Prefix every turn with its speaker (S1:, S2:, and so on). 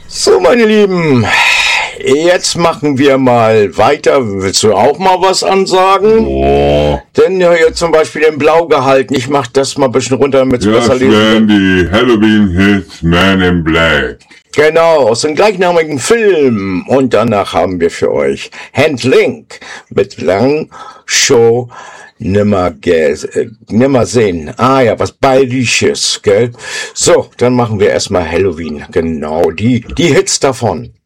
S1: So, meine Lieben, jetzt machen wir mal weiter. Willst du auch mal was ansagen?
S2: Oh.
S1: Denn ja, hier zum Beispiel den Blau gehalten. Ich mach das mal ein bisschen runter, damit es
S2: Ja,
S1: besser
S2: das
S1: lesen
S2: wären
S1: kann.
S2: die Halloween-Hits Man in Black.
S1: Genau, aus dem gleichnamigen Film. Und danach haben wir für euch Hand Link mit Lang Show nimmer sehen. Ah ja, was Bayerisches, gell? So, dann machen wir erstmal Halloween. Genau, die Hits davon.